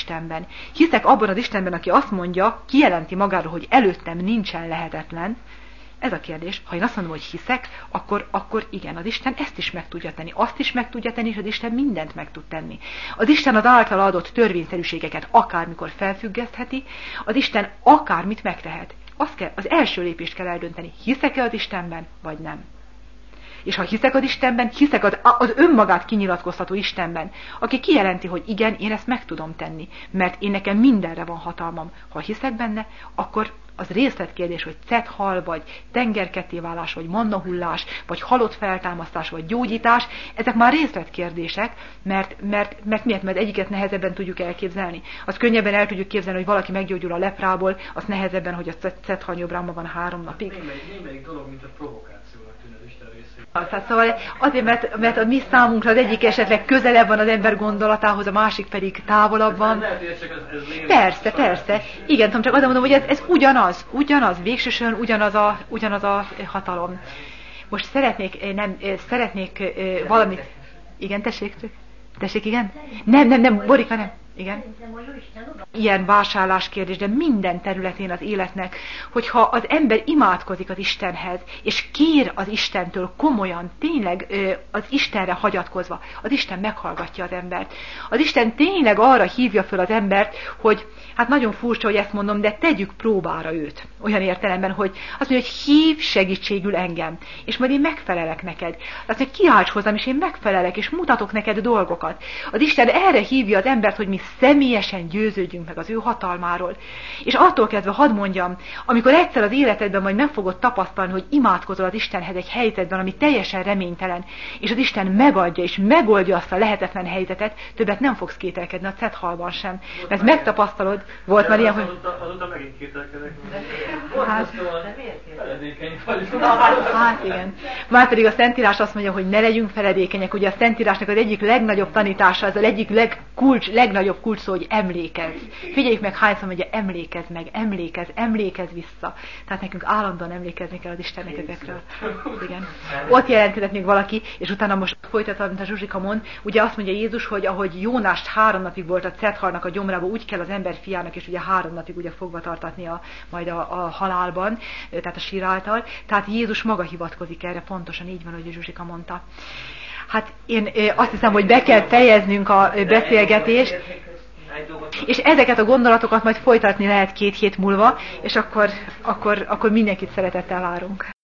Istenben. Hiszek abban az Istenben, aki azt mondja, kijelenti magáról, hogy előttem nincsen lehetetlen. Ez a kérdés. Ha én azt mondom, hogy hiszek, akkor igen, az Isten ezt is meg tudja tenni, azt is meg tudja tenni, és az Isten mindent meg tud tenni. Az Isten az általa adott törvényszerűségeket akármikor felfüggesztheti, az Isten akármit megtehet. Az első lépést kell eldönteni, hiszek-e az Istenben, vagy nem. És ha hiszek az Istenben, hiszek az önmagát kinyilatkoztató Istenben, aki kijelenti, hogy igen, én ezt meg tudom tenni, mert én nekem mindenre van hatalmam. Ha hiszek benne, akkor az részletkérdés, hogy cethal, vagy tengerkettéválás, vagy mannahullás, vagy halott feltámasztás, vagy gyógyítás, ezek már részletkérdések, mert egyiket nehezebben tudjuk elképzelni. Azt könnyebben el tudjuk képzelni, hogy valaki meggyógyul a leprából, azt nehezebben, hogy a cethal nyobrámban van 3 napig. Némelyik dolog, mint a provokációnak tűn az Isten részéről. Szóval azért, mert a mi számunkra az egyik esetleg közelebb van az ember gondolatához, a másik pedig távolabb van. Persze. Igen, tudom, csak azt mondom, hogy ez ugyanaz, végsősorban ugyanaz a hatalom. Most szeretnék valamit... Igen, tessék, igen? Nem, Borika, nem. Igen. Ilyen vásárlás kérdés, de minden területén az életnek, hogyha az ember imádkozik az Istenhez, és kér az Istentől komolyan, tényleg az Istenre hagyatkozva, az Isten meghallgatja az embert. Az Isten tényleg arra hívja föl az embert, hogy, hát nagyon furcsa, hogy ezt mondom, de tegyük próbára őt. Olyan értelemben, hogy azt mondja, hogy hív segítségül engem, és majd én megfelelek neked. Azt mondja, kiálts hozzám, és én megfelelek, és mutatok neked dolgokat. Az Isten erre hívja az embert, hogy mi személyesen győződjünk meg az ő hatalmáról. És attól kezdve hadd mondjam, amikor egyszer az életedben majd meg fogod tapasztalni, hogy imádkozol az Istenhez egy helyzetben, ami teljesen reménytelen, és az Isten megadja és megoldja azt a lehetetlen helyzetet, többet nem fogsz kételkedni a cethalban sem. Mert megtapasztalod, volt már ilyen, hogy... Azóta megint kételkedek. Hát igen. Márpedig a Szentírás azt mondja, hogy ne legyünk feledékenyek. Ugye a Szentírásnak az egyik legnagyobb tanítása, az a egyik legnagyobb kulcs szó, hogy emlékezz. Figyeljük meg, hányszor mondja, emlékezz meg, emlékezz vissza. Tehát nekünk állandóan emlékezni kell az Istennek ezekről. Igen. Ott jelentkezett még valaki, és utána most folytatva, mint a Zsuzsika mond, ugye azt mondja Jézus, hogy ahogy Jónást 3 napig volt a cethalnak a gyomrába, úgy kell az ember fiának, és ugye 3 napig ugye fogva tartatnia majd a halálban, tehát a sír által. Tehát Jézus maga hivatkozik erre, pontosan így van, hogy Zsuzsika mondta. Hát én azt hiszem, hogy be kell fejeznünk a beszélgetést, és ezeket a gondolatokat majd folytatni lehet 2 hét múlva, és akkor mindenkit szeretettel várunk.